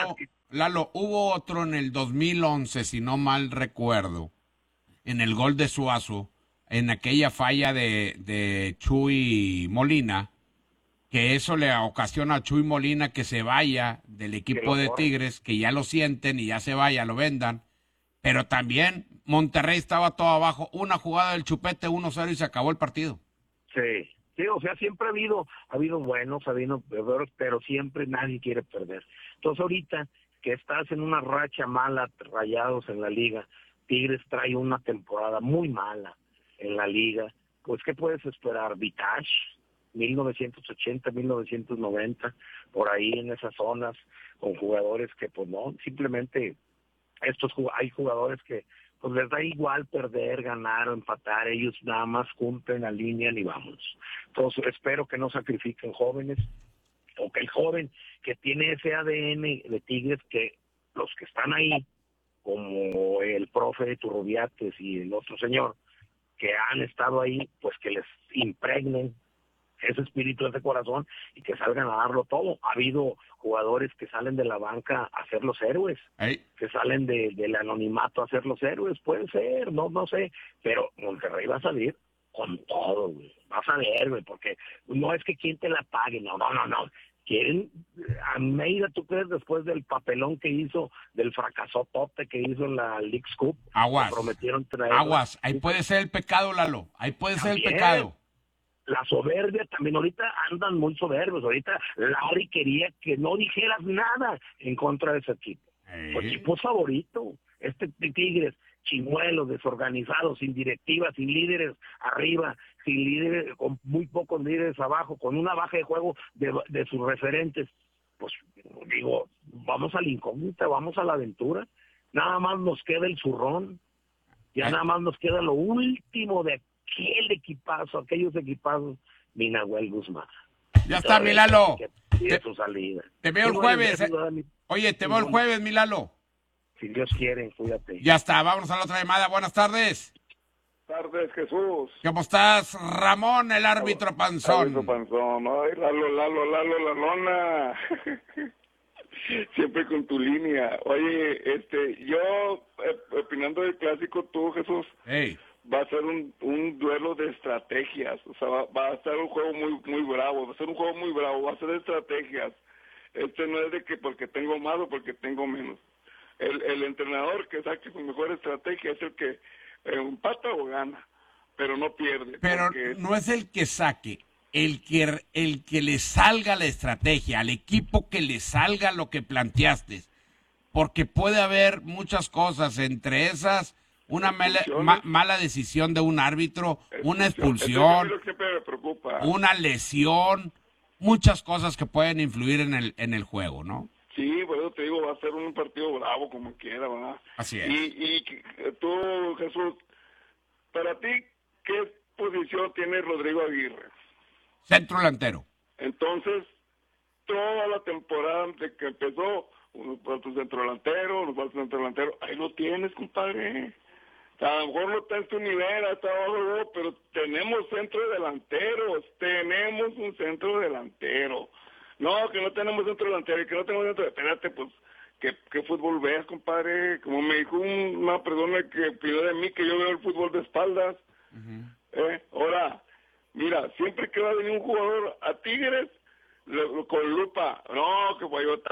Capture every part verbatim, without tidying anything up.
Lalo, Lalo, hubo otro en el dos mil once, si no mal recuerdo, en el gol de Suazo, en aquella falla de, de Chuy Molina, que eso le ocasiona a Chuy Molina que se vaya del que equipo lo de corre. Tigres, que ya lo sienten y ya se vaya, lo vendan. Pero también Monterrey estaba todo abajo, una jugada del Chupete uno cero y se acabó el partido. Sí, sí, o sea, siempre ha habido, ha habido buenos, ha habido peores, pero siempre nadie quiere perder. Entonces ahorita que estás en una racha mala, Rayados en la liga, Tigres trae una temporada muy mala en la liga, pues ¿qué puedes esperar? Vitash, mil novecientos ochenta, mil novecientos noventa, por ahí en esas zonas, con jugadores que pues no, simplemente estos hay jugadores que pues les da igual perder, ganar o empatar, ellos nada más cumplen, alinean y vamos. Entonces espero que no sacrifiquen jóvenes, o que el joven que tiene ese A D N de Tigres, que los que están ahí, como el profe de Turrubiates y el otro señor, que han estado ahí, pues que les impregnen ese espíritu, ese corazón, y que salgan a darlo todo. Ha habido jugadores que salen de la banca a ser los héroes, Ey. que salen de, del anonimato a ser los héroes, puede ser, no no sé, pero Monterrey va a salir con todo, güey. Vas a ver, güey, porque no es que quien te la pague, no, no, no, no. Quieren, Almeida, ¿tú crees después del papelón que hizo, del fracasotote que hizo en la Leagues Cup, que Aguas, prometieron traerla? aguas, ahí puede ser el pecado, Lalo, ahí puede ser el También, pecado. la soberbia también, ahorita andan muy soberbios, ahorita Larry quería que no dijeras nada en contra de ese equipo. Su Eh. equipo es favorito, este Tigres, chimuelos, desorganizados, sin directivas, sin líderes arriba, sin líderes, con muy pocos líderes abajo, con una baja de juego de, de sus referentes. Pues digo, vamos a la incógnita, vamos a la aventura, nada más nos queda el zurrón, ya Eh. nada más nos queda lo último de aquel equipazo, aquellos equipazos, mi Nahuel Guzmán. Ya está, mi Lalo. Que pide Te, su salida. te veo Qué el bueno, jueves. eh. Dani. Oye, te Qué veo el bueno. jueves, mi Lalo. Si Dios quiere, cuídate. Ya está, vámonos a la otra llamada. Buenas tardes. Tardes, Jesús. ¿Cómo estás, Ramón, el árbitro Árbitro panzón? Panzón. Ay, Lalo, Lalo, Lalo, la lona. Siempre con tu línea. Oye, este, yo, eh, opinando del clásico, tú, Jesús, Hey. va a ser un, un duelo de estrategias. O sea, va, va a ser un juego muy muy bravo. Va a ser un juego muy bravo. Va a ser de estrategias. Este no es de que porque tengo más o porque tengo menos. El, el entrenador que saque su mejor estrategia es el que eh, empata o gana, pero no pierde. Pero porque no es el que saque, el que, el que le salga la estrategia, al equipo que le salga lo que planteaste. Porque puede haber muchas cosas, entre esas, una mala, ma, mala decisión de un árbitro, una expulsión, Eso siempre me preocupa. una lesión, muchas cosas que pueden influir en el, en el juego, ¿no? Sí, por eso te digo, va a ser un partido bravo como quiera, ¿verdad? Así es. Y, y tú, Jesús, para ti, ¿qué posición tiene Rodrigo Aguirre? Centro delantero. Entonces, toda la temporada de que empezó, unos falta centro delantero, unos falta centro delantero, ahí lo tienes, compadre. A lo mejor no está en tu nivel, está abajo, pero tenemos centro delanteros, tenemos un centro delantero. No, que no tenemos centro delantero, que no tenemos centro delantero. Espérate, pues, ¿qué, qué fútbol ves, compadre? Como me dijo una persona que pidió de mí que yo veo el fútbol de espaldas. Uh-huh. Eh, ahora, mira, siempre que va a venir un jugador a Tigres, lo, con lupa, no, que Guayota,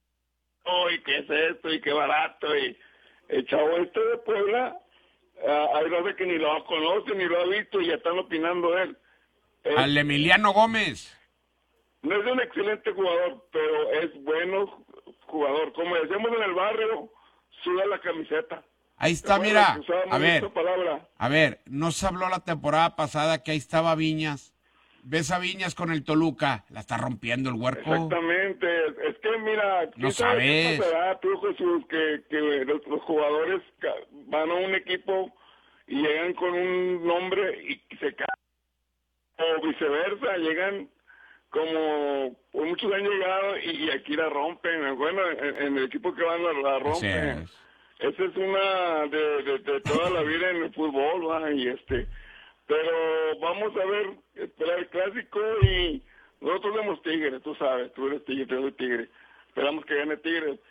oh, y qué es esto, y qué barato, y el chavo este de Puebla, uh, hay veces que ni lo conoce, ni lo ha visto, y ya están opinando de él. Eh, Al Emiliano Gómez. No es un excelente jugador, pero es bueno jugador. Como decíamos en el barrio, suda la camiseta. Ahí está, mira. A ver, a ver, no se habló la temporada pasada que ahí estaba Viñas. Ves a Viñas con el Toluca, la está rompiendo el huerco. Exactamente. Es que, mira, no sabes qué pasará, tú, Jesús, que, que los, los jugadores van a un equipo y llegan con un nombre y se caen. O viceversa, llegan como por muchos han llegado y, y aquí la rompen. Bueno, en, en el equipo que van la, la rompen. Es. Esa es una de, de, de toda la vida en el fútbol, ¿va? Y este, pero vamos a ver, esperar el clásico y nosotros somos Tigres, tú sabes, tú eres Tigre, yo soy Tigre. Esperamos que gane Tigres.